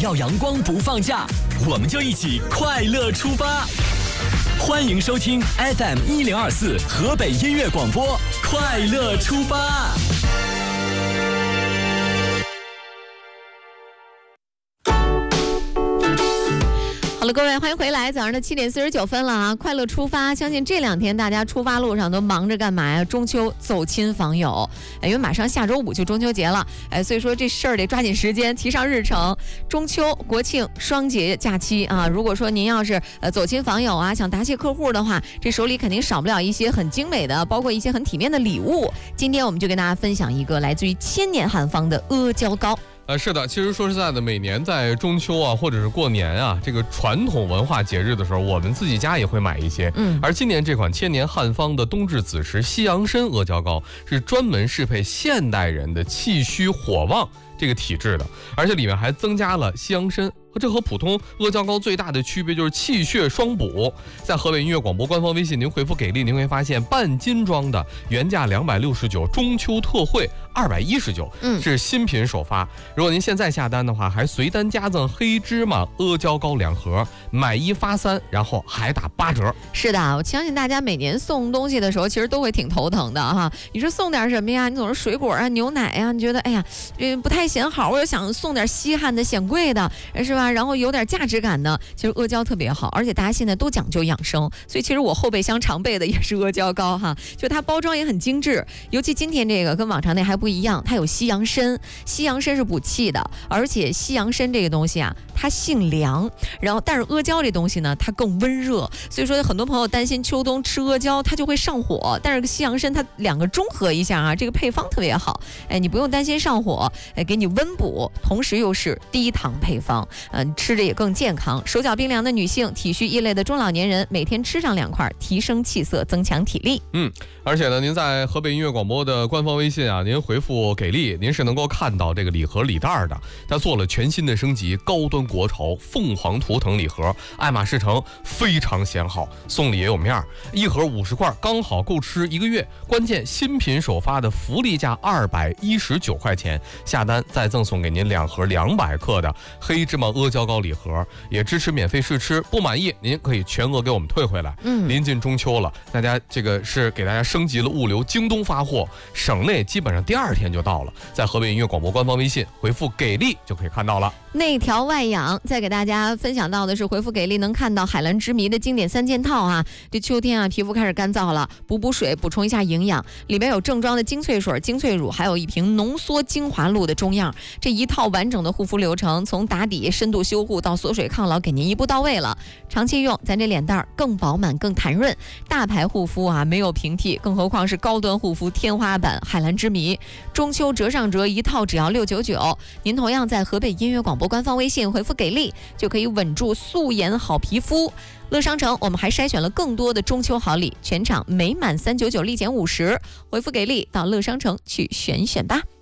要阳光不放假，我们就一起快乐出发。欢迎收听 FM1024 河北音乐广播，快乐出发。 好了，各位，欢迎回来。早上的7点49分了啊！快乐出发，相信这2天大家出发路上都忙着干嘛呀？中秋走亲访友，因为马上下周5就中秋节了，所以说这事儿得抓紧时间提上日程。中秋、国庆双节假期啊，如果说您要是走亲访友啊，想答谢客户的话，这手里肯定少不了一些很精美的，包括一些很体面的礼物。今天我们就跟大家分享一个来自于千年汉方的阿胶糕。 是的，其实说实在的，每年在中秋啊，或者是过年啊，这个传统文化节日的时候，我们自己家也会买一些。而今年这款千年汉方的冬至子时西洋参阿胶糕，是专门适配现代人的气虚火旺这个体质的，而且里面还增加了西洋参。这和普通阿胶糕最大的区别就是气血双补。在河北音乐广播官方微信，您回复给力，您会发现半斤装的原价269，中秋特惠219，是新品首发。如果您现在下单的话，还随单加赠黑芝麻阿胶糕2盒，买1发3，然后还打8折。 是的，我相信大家每年送东西的时候，其实都会挺头疼的哈。你说送点什么呀？你总是水果啊、牛奶啊，你觉得哎呀，不太显好，我又想送点稀罕的、显贵的，是吧？然后有点价值感的，其实阿胶特别好，而且大家现在都讲究养生，所以其实我后备箱常备的也是阿胶糕哈，就它包装也很精致，尤其今天这个跟往常那还不一样，它有西洋参，西洋参是补气的，而且西洋参这个东西啊，它性凉，然后但是阿胶这东西呢，它更温热，所以说很多朋友担心秋冬吃阿胶它就会上火，但是西洋参它2个中和一下啊，这个配方特别好，你不用担心上火，给你温补，同时又是低糖配方，吃着也更健康。手脚冰凉的女性，体虚易累的中老年人，每天吃上2块，提升气色，增强体力。 而且呢，您在河北音乐广播的官方微信啊，您回复给力，您是能够看到这个礼盒礼袋的，它做了全新的升级，高端国潮凤凰图腾礼盒，爱马仕城非常显好，送礼也有面儿，1盒50块，刚好够吃1个月。关键新品首发的福利价219块钱，下单再赠送给您2盒200克的黑芝麻阿胶糕礼盒，也支持免费试吃，不满意您可以全额给我们退回来。临近中秋了，大家这个是给大家升级了物流，京东发货，省内基本上第2天就到了。在河北音乐广播官方微信回复给力就可以看到了。 内调外养，再给大家分享到的是回复给力能看到海蓝之谜的经典3件套啊。这秋天啊，皮肤开始干燥了，补水，补充一下营养，里面有正装的精粹水、精粹乳，还有1瓶浓缩精华露的中样，这一套完整的护肤流程，从打底深度修护到锁水抗老，给您一步到位了。长期用，咱这脸蛋更饱满、更弹润。大牌护肤啊，没有平替，更何况是高端护肤天花板海蓝之谜。中秋折上折，一套只要699。您同样在河北音乐广播官方微信回复给力，就可以稳住素颜好皮肤。乐商城我们还筛选了更多的中秋好礼，全场每满399立减50，回复给力到乐商城去选吧。